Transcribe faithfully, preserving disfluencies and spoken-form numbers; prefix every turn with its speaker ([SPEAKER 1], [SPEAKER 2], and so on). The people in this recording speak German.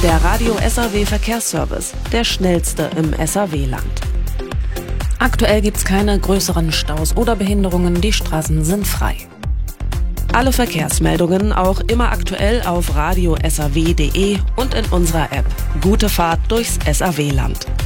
[SPEAKER 1] Der Radio S A W Verkehrsservice, der schnellste im S A W-Land. Aktuell gibt's keine größeren Staus oder Behinderungen, die Straßen sind frei. Alle Verkehrsmeldungen auch immer aktuell auf radio s a w punkt d e und in unserer App. Gute Fahrt durchs S A W-Land.